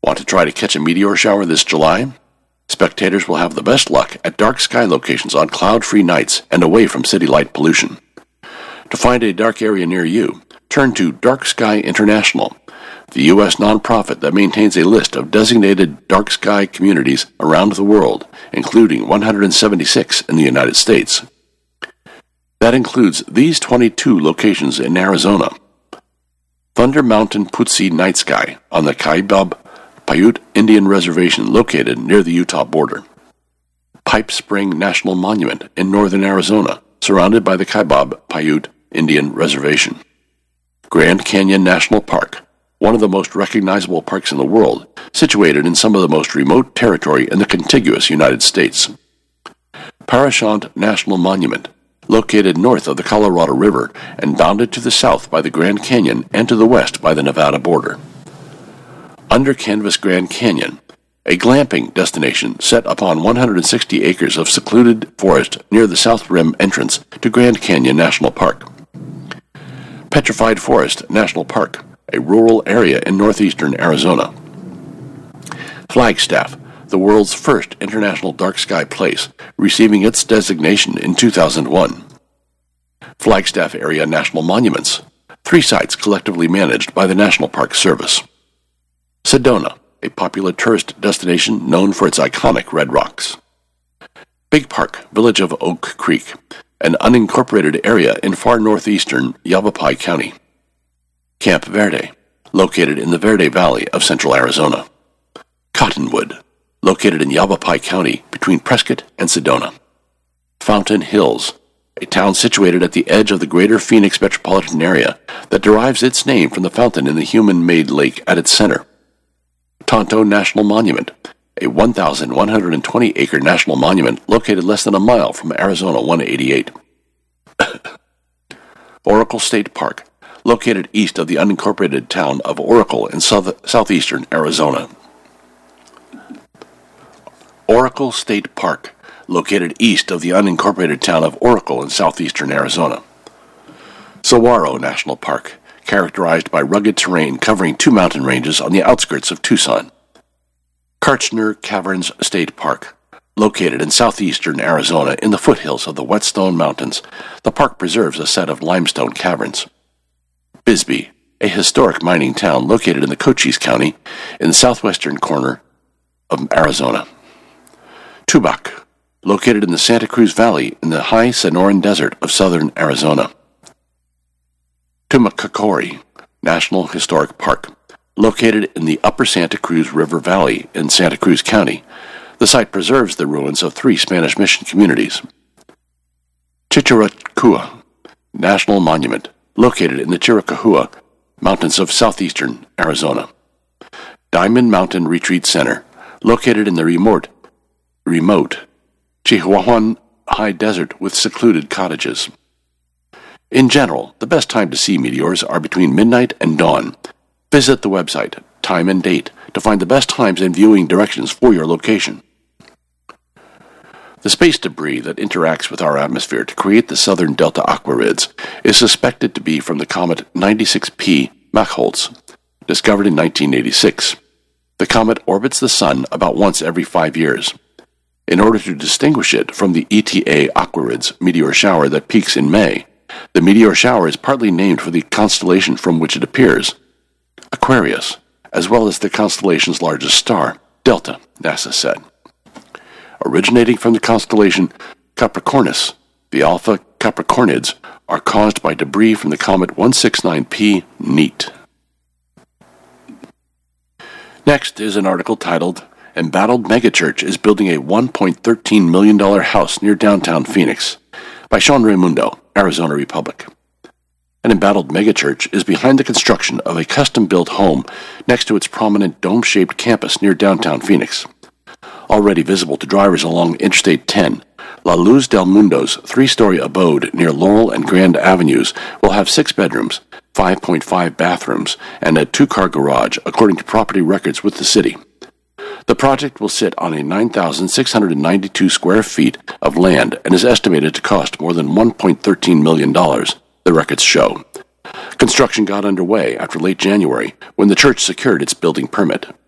Want to try to catch a meteor shower this July? Spectators will have the best luck at dark sky locations on cloud-free nights and away from city light pollution. To find a dark area near you, turn to Dark Sky International, the U.S. nonprofit that maintains a list of designated dark sky communities around the world, including 176 in the United States. That includes these 22 locations in Arizona: Thunder Mountain Putsi Night Sky on the Kaibab Paiute Indian Reservation located near the Utah border; Pipe Spring National Monument in northern Arizona, surrounded by the Kaibab Paiute Indian Reservation; Grand Canyon National Park, one of the most recognizable parks in the world, situated in some of the most remote territory in the contiguous United States; Parashant National Monument, located north of the Colorado River and bounded to the south by the Grand Canyon and to the west by the Nevada border; Under Canvas Grand Canyon, a glamping destination set upon 160 acres of secluded forest near the south rim entrance to Grand Canyon National Park; Petrified Forest National Park, a rural area in northeastern Arizona; Flagstaff, the world's first international dark sky place, receiving its designation in 2001. Flagstaff Area National Monuments, 3 sites collectively managed by the National Park Service; Sedona, a popular tourist destination known for its iconic red rocks; Big Park, village of Oak Creek, an unincorporated area in far northeastern Yavapai County; Camp Verde, located in the Verde Valley of central Arizona; Cottonwood, located in Yavapai County between Prescott and Sedona; Fountain Hills, a town situated at the edge of the greater Phoenix metropolitan area that derives its name from the fountain in the human-made lake at its center; Tonto National Monument, a 1,120-acre national monument located less than a mile from Arizona 188; Oracle State Park, located east of the unincorporated town of Oracle in southeastern Arizona; Oracle State Park, located east of the unincorporated town of Oracle in southeastern Arizona; Saguaro National Park, characterized by rugged terrain covering 2 mountain ranges on the outskirts of Tucson; Kartchner Caverns State Park, located in southeastern Arizona in the foothills of the Whetstone Mountains. The park preserves a set of limestone caverns; Bisbee, a historic mining town located in the Cochise County in the southwestern corner of Arizona; Tubac, located in the Santa Cruz Valley in the high Sonoran Desert of southern Arizona; Tumacacori National Historic Park, located in the upper Santa Cruz River Valley in Santa Cruz County. The site preserves the ruins of 3 Spanish mission communities; Chiricahua National Monument, located in the Chiricahua Mountains of southeastern Arizona; Diamond Mountain Retreat Center, located in the remote Chihuahuan High Desert with secluded cottages. In general, the best time to see meteors are between midnight and dawn. Visit the website, Time and Date, to find the best times and viewing directions for your location. The space debris that interacts with our atmosphere to create the southern delta aquarids is suspected to be from the comet 96P Machholz, discovered in 1986. The comet orbits the Sun about once every 5 years. In order to distinguish it from the ETA Aquarids meteor shower that peaks in May, the meteor shower is partly named for the constellation from which it appears, Aquarius, as well as the constellation's largest star, Delta, NASA said. Originating from the constellation Capricornus, the Alpha Capricornids are caused by debris from the comet 169P NEAT. Next is an article titled, "Embattled Megachurch is Building a $1.13 million House Near Downtown Phoenix," by Sean Raimundo, Arizona Republic. An embattled megachurch is behind the construction of a custom-built home next to its prominent dome-shaped campus near downtown Phoenix. Already visible to drivers along Interstate 10, La Luz del Mundo's 3-story abode near Laurel and Grand Avenues will have 6 bedrooms, 5.5 bathrooms, and a 2-car garage, according to property records with the city. The project will sit on a 9,692 square feet of land and is estimated to cost more than $1.13 million, the records show. Construction got underway after late January when the church secured its building permit.